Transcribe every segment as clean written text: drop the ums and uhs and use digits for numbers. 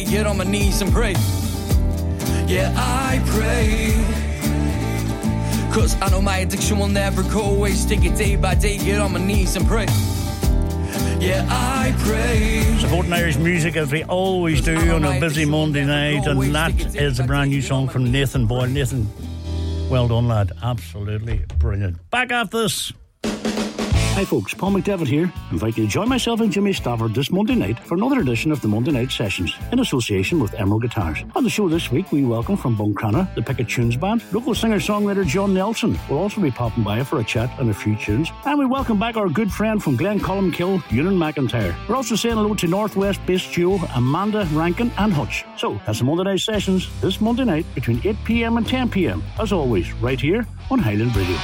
get on my knees and pray. Yeah, I pray. 'Cause I know my addiction will never go away. Stick it day by day, get on my knees and pray. Yeah, I pray. Supporting Irish music as we always do on a busy Monday night, and that is a brand new song from Nathan Boyle. Nathan, well done, lad. Absolutely brilliant. Back after this. Hi folks, Paul McDevitt here, inviting you to join myself and Jimmy Stafford this Monday night for another edition of the Monday Night Sessions in association with Emerald Guitars. On the show this week we welcome from Buncrana the Picket Tunes Band. Local singer-songwriter John Nelson will also be popping by for a chat and a few tunes. And we welcome back our good friend from Glen Columkill, Ewan McIntyre. We're also saying hello to Northwest-based duo Amanda Rankin and Hutch. So that's the Monday Night Sessions this Monday night between 8pm and 10pm, as always, right here on Highland Radio.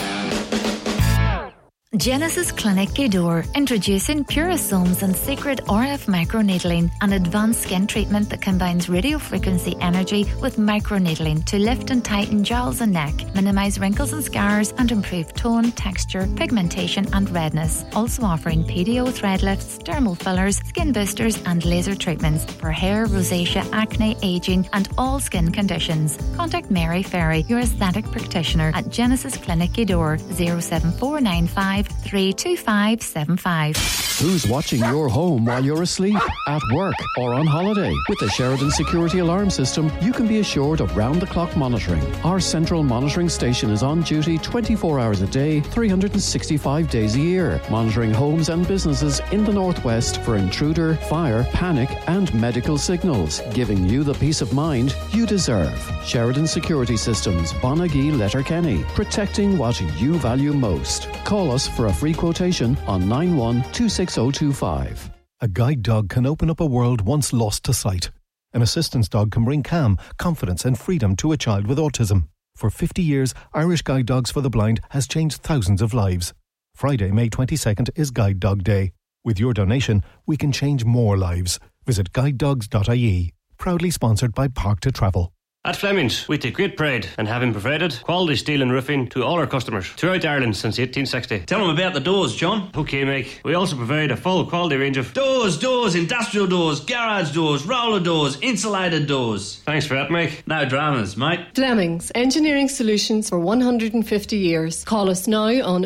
Genesis Clinic Gweedore, introducing Purasomes and Secret RF Microneedling, an advanced skin treatment that combines radiofrequency energy with microneedling to lift and tighten jowls and neck, minimise wrinkles and scars, and improve tone, texture, pigmentation and redness. Also offering PDO thread lifts, dermal fillers, skin boosters and laser treatments for hair, rosacea, acne, ageing and all skin conditions. Contact Mary Ferry, your aesthetic practitioner, at Genesis Clinic Gweedore, 07495 32575. Who's watching your home while you're asleep, at work or on holiday? With the Sheridan Security Alarm System, you can be assured of round-the-clock monitoring. Our central monitoring station is on duty 24 hours a day, 365 days a year, monitoring homes and businesses in the Northwest for intruder, fire, panic and medical signals, giving you the peace of mind you deserve. Sheridan Security Systems, Bonagee Letterkenny, protecting what you value most. Call us for a free quotation on 91-26025. A guide dog can open up a world once lost to sight. An assistance dog can bring calm, confidence and freedom to a child with autism. For 50 years, Irish Guide Dogs for the Blind has changed thousands of lives. Friday, May 22nd is Guide Dog Day. With your donation, we can change more lives. Visit guidedogs.ie. Proudly sponsored by Park to Travel. At Fleming's, we take great pride in having provided quality steel and roofing to all our customers throughout Ireland since 1860. Tell them about the doors, John. OK, Mike. We also provide a full quality range of doors, industrial doors, garage doors, roller doors, insulated doors. Thanks for that, Mike. No dramas, mate. Fleming's, engineering solutions for 150 years. Call us now on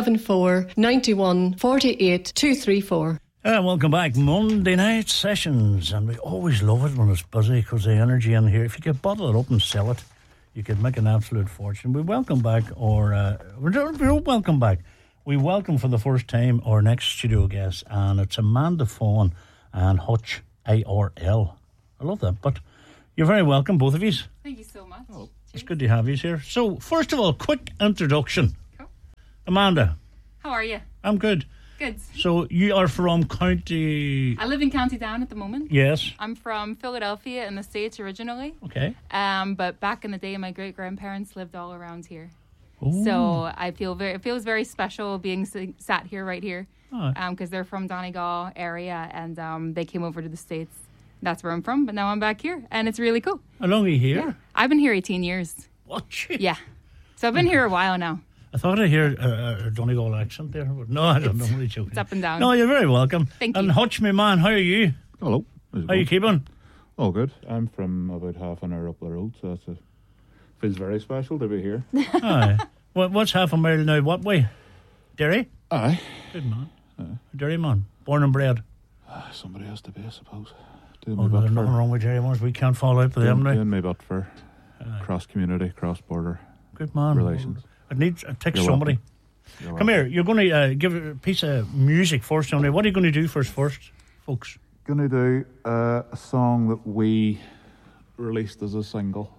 074 91 48 234. Welcome back, Monday Night Sessions, and we always love it when it's busy because the energy in here. If you could bottle it up and sell it, you could make an absolute fortune. We welcome back, we don't welcome back. We welcome for the first time our next studio guest, and it's Amanda Fawn and Hutch ARL. I love that, but you're very welcome, both of you. Thank you so much. Oh, it's good to have you here. So, first of all, quick introduction. Cool. Amanda. How are you? I'm good. Good. So you are from County... I live in County Down at the moment. Yes. I'm from Philadelphia in the States originally. Okay. But back in the day, my great-grandparents lived all around here. Ooh. So it feels very special being sat here, right here. Because they're from Donegal area and they came over to the States. That's where I'm from, but now I'm back here and it's really cool. How long are you here? Yeah. I've been here 18 years. What? Yeah. So I've been here a while now. I thought I heard a Donegal accent there, but no, I don't know. I'm really joking. It's up and down. No, you're very welcome. Thank you. And Hutch, my man, how are you? Hello. How are you keeping? All good. I'm from about half an hour up the road, so feels very special to be here. Aye. What's half a mile now? What way? Derry? Aye. Good man. Derry man. Born and bred. Somebody has to be, I suppose. There's nothing wrong with Derry ones. We can't fall out for them, right? Doing my butt for cross-community, cross-border good man. Relations. It takes somebody. Come here. You're going to give a piece of music first. What are you going to do first, folks? Going to do a song that we released as a single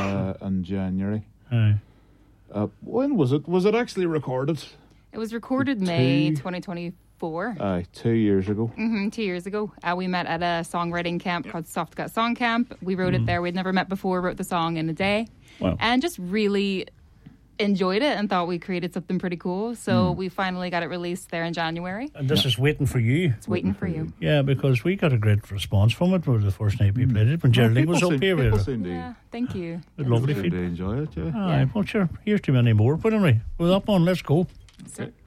in January. Aye. When was it? Was it actually recorded? It was recorded May 2024. 2 years ago. 2 years ago. We met at a songwriting camp called Soft Gut Song Camp. We wrote it there. We'd never met before. Wrote the song in a day. Wow. And just really enjoyed it and thought we created something pretty cool. So we finally got it released there in January. And this is waiting for you. It's waiting for you. Yeah, because we got a great response from it. The first night we played it when Geraldine was up here. Yeah, thank you. Lovely. They enjoy it, yeah. Well, sure. Here's too many more. Put it right. We're up on. Let's go. Sir.